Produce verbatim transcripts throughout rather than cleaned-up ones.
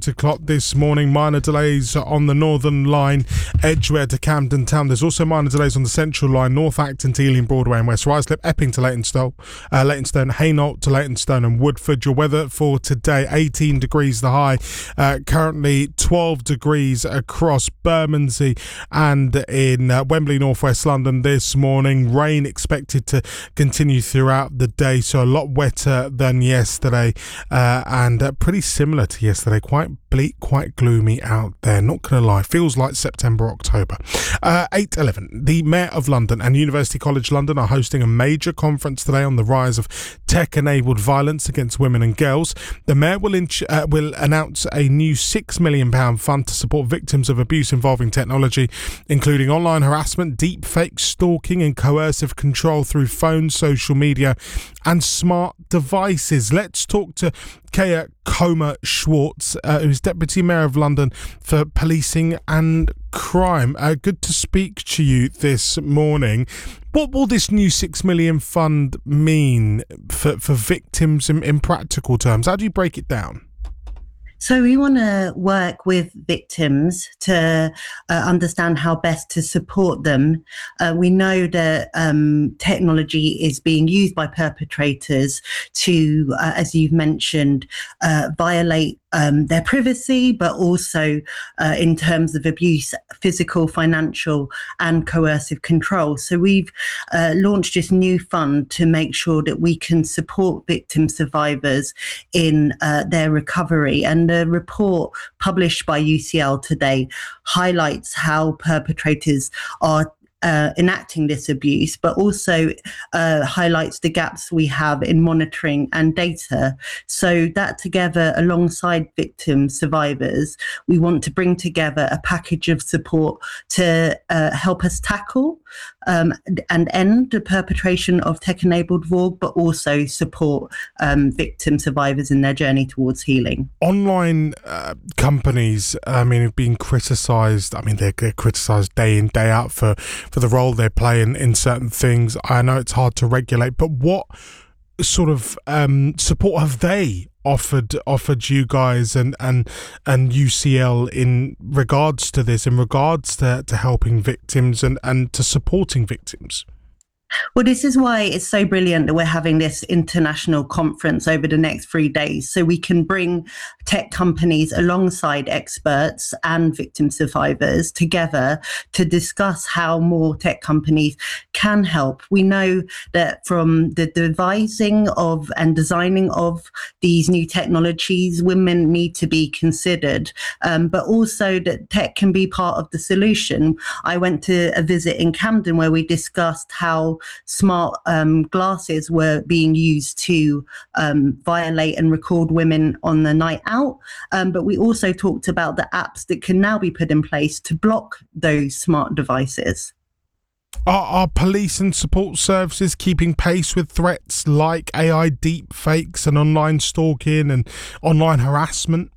eight o'clock this morning. Minor delays on the Northern Line, Edgware to Camden Town. There's also minor delays on the Central Line, North Acton to Ealing Broadway and West Ruislip, Epping to Leytonstone, uh, Leytonstone, Hainault to Leytonstone and Woodford. Your weather for today, eighteen degrees the high, uh, currently twelve degrees across Bermondsey and in uh, Wembley, northwest London this morning. Rain expected to continue throughout the day, so a lot wetter than yesterday uh, and uh, pretty similar to yesterday. Quite bleak, quite gloomy out there, not gonna lie. Feels like September, October. uh, eight eleven, the Mayor of London and University College London are hosting a major conference today on the rise of tech-enabled violence against women and girls. The Mayor will, inch, uh, will announce a new six million pounds fund to support victims of abuse involving technology, including online harassment, deepfake, stalking and coercive control through phones, social media and smart devices. Let's talk to Kaya Comer Schwartz, uh, who's Deputy Mayor of London for Policing and Crime. Uh, good to speak to you this morning. What will this new six million fund mean for, for victims in, in practical terms? How do you break it down? So we want to work with victims to uh, understand how best to support them. Uh, we know that um, technology is being used by perpetrators to, uh, as you've mentioned, uh, violate um, their privacy, but also uh, in terms of abuse, physical, financial and coercive control. So we've uh, launched this new fund to make sure that we can support victim survivors in uh, their recovery. And the report published by U C L today highlights how perpetrators are Uh, enacting this abuse, but also uh, highlights the gaps we have in monitoring and data. So that together, alongside victims, survivors, we want to bring together a package of support to uh, help us tackle um, and end the perpetration of tech-enabled vogue, but also support um, victim survivors in their journey towards healing. Online uh, companies, I mean, have been criticised. I mean, they're, they're criticised day in, day out for for the role they play in, in certain things. I know it's hard to regulate, but what sort of um, support have they offered offered you guys and and and U C L in regards to this, in regards to, to helping victims and, and to supporting victims? Well, this is why it's so brilliant that we're having this international conference over the next three days, so we can bring tech companies alongside experts and victim survivors together to discuss how more tech companies can help. We know that from the devising of and designing of these new technologies, women need to be considered, um, but also that tech can be part of the solution. I went to a visit in Camden where we discussed how smart um, glasses were being used to um, violate and record women on the night out. Um, but we also talked about the apps that can now be put in place to block those smart devices. Are, are police and support services keeping pace with threats like A I deepfakes and online stalking and online harassment?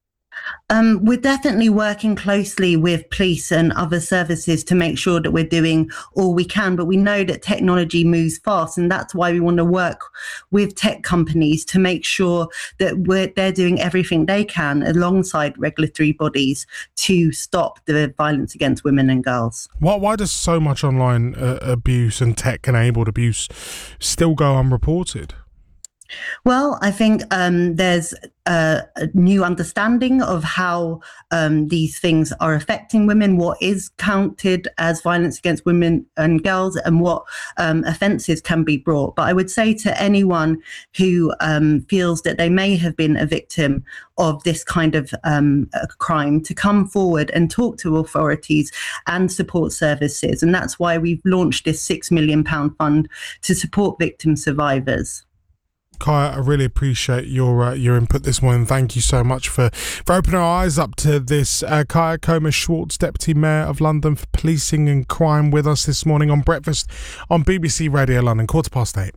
Um, we're definitely working closely with police and other services to make sure that we're doing all we can, but we know that technology moves fast, and that's why we want to work with tech companies to make sure that we're, they're doing everything they can alongside regulatory bodies to stop the violence against women and girls. Why, why does so much online uh, abuse and tech-enabled abuse still go unreported? Well, I think um, there's a, a new understanding of how um, these things are affecting women, what is counted as violence against women and girls, and what um, offences can be brought. But I would say to anyone who um, feels that they may have been a victim of this kind of um, a crime to come forward and talk to authorities and support services. And that's why we've launched this six million pounds fund to support victim survivors. Kaya, I really appreciate your uh, your input this morning. Thank you so much for, for opening our eyes up to this. Uh, Kaya Comer Schwartz, Deputy Mayor of London for Policing and Crime, with us this morning on Breakfast on B B C Radio London, quarter past eight.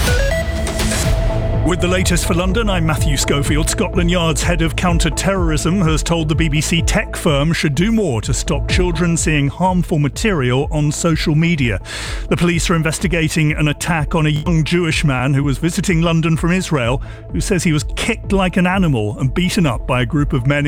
With the latest for London, I'm Matthew Schofield. Scotland Yard's head of counter-terrorism has told the B B C tech firm should do more to stop children seeing harmful material on social media. The police are investigating an attack on a young Jewish man who was visiting London from Israel, who says he was kicked like an animal and beaten up by a group of men